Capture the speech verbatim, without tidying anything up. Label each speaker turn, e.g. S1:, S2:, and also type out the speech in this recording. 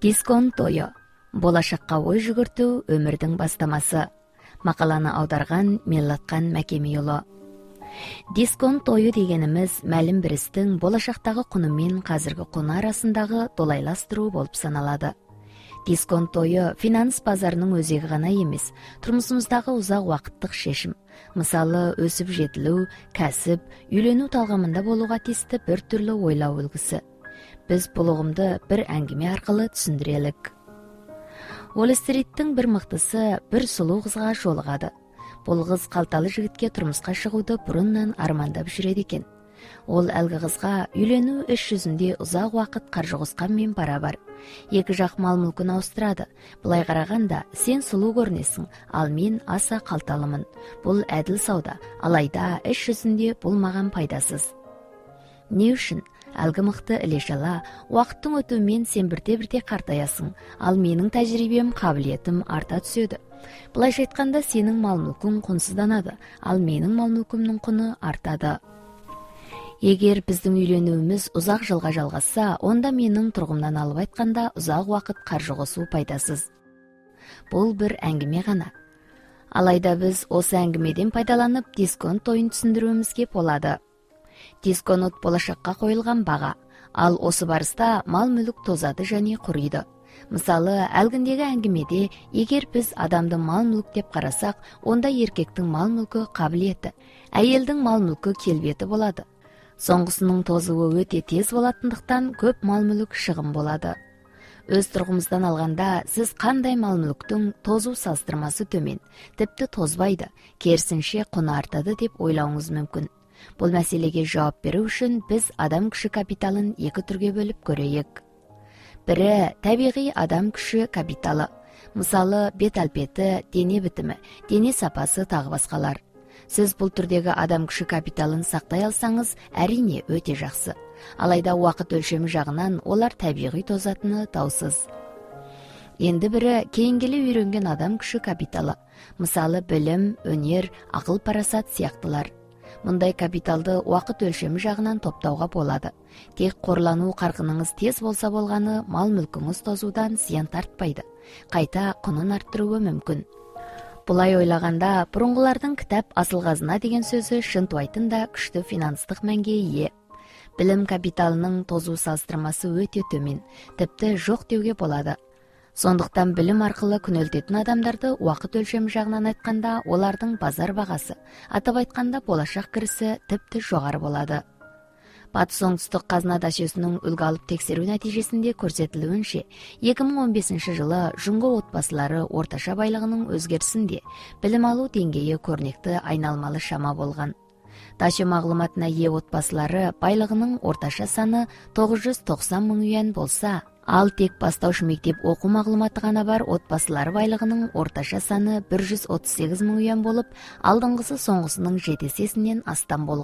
S1: Дисконт ойы. Болашаққа ой жүгірту өмірдің бастамасы. Мақаланы аударған Меллатқан Мәкемиұлы. Дисконт ойы дегеніміз мәлім бір істің болашақтағы құны мен қазіргі құны арасындағы долайластыру болып саналады. Дисконт ойы финанс базарының өзегі ғана емес, тұрмысымыздағы ұзақ уақыттық шешім. Мысалы, өсіп жетілу, кәсіп, үйлену талғамында болуға тиісті бір түрлі ойлау үлгісі. Біз бұл ұғымды бір әңгіме арқылы түсіндірелік. Уолл-стриттің бір мықтысы бір сұлу қызға жолығады. Бұл қыз қалталы жігітке тұрмысқа шығуды бұрыннан армандап жүреді екен. Ол әлгі қызға үйлену іс жүзінде ұзақ уақыт қаржы қосқанмен барабар. Екі жақ мал-мүлкін ауыстырады. Былай қарағанда, сен сұлу көрінесің, ал мен аса қалталымын. Бұл әділ сауда, алайда іс жүзінде бұл маған пайдасыз. Не үшін? Әлгі мықты іле-шала, уақыттың өтуімен сен бірте-бірте қартаясың, ал менің тәжірибем, қабілетім арта түседі. Былайша айтқанда, сенің мал-мүлкің құнсызданады, ал менің мал-мүлкімнің құны артады. Егер біздің үйленуіміз ұзақ жылға жалғасса, онда менің тұрғымнан алып айтқанда ұзақ уақыт қаржы қосу пайдасыз. Бұл бір әңгіме ғана. Алайда біз осы әңгімеден пайдаланып дисконт ойын түсіндіруімізге болады. Дисконт болашаққа қойылған баға, ал осы барыста мал-мүлік тозады және құриды. Мысалы, әлгіндегі әңгімеде, егер біз адамды мал-мүлік деп қарасақ, онда еркектің мал-мүлкі қабілеті, әйелдің мал-мүлкі келбеті болады. Соңғысының тозуы өте тез болатындықтан көп мал-мүлік шығын болады. Өз тұрғымыздан алғанда, сіз қандай мал-мүліктің тозу салыстырмасы төмен, тіпті тозбайды, керісінше құны артады деп ойлауыңыз мүмкін. Бұл мәселеге жауап беру үшін біз адам күші капиталын екі түрге бөліп көрейік. Бірі табиғи адам күші капиталы. Мысалы, бет әлпеті, дене бітімі, дене сапасы тағы басқалар. Сіз бұл түрдегі адам күші капиталын сақтай алсаңыз, әрине өте жақсы. Алайда уақыт өлшемі жағынан олар табиғи тозатыны даусыз. Енді бірі кейінгелі үйренген адам күші капиталы. Мысалы, білім, өнер, ақыл парасат сияқтылар. Мұндай капиталды уақыт өлшемі жағынан топтауға болады. Тек қорлану қарқыныңыз тез болса болғаны, мал-мүлкіңіз тозудан зиян тартпайды. Қайта құнын арттыруы мүмкін. Бұлай ойлағанда, бұрынғылардың кітап асыл қазына деген сөзі шынтуайтын да күшті финанстық мәнге ие. Білім капиталының тозу салыстырмасы өте төмен, тіпті жоқ деуге болады. Сондықтан білім арқылы күнелтетін адамдарды уақыт өлшемі жағынан айтқанда, олардың базар бағасы, атап айтқанда болашақ кірісі тіпті жоғары болады. Батыс оңтүстік қазына досьесінің үлгі алып тексеру нәтижесінде көрсетілуінше, екі мың он бесінші жылы жұңғы отбасылары орташа байлығының өзгерісінде білім алу деңгейі көрнекті айналмалы шама болған. Досье мағлұматына ие отбасылары байлығының орташа саны тоғыз жүз тоқсан мың юан болса, ал тек бастауыш мектеп оқу мағлұматы ғана бар отбасылар байлығының орташа саны бір жүз отыз сегіз мың юан болып, алдыңғысы соңғысының жеті есесінен астам болған.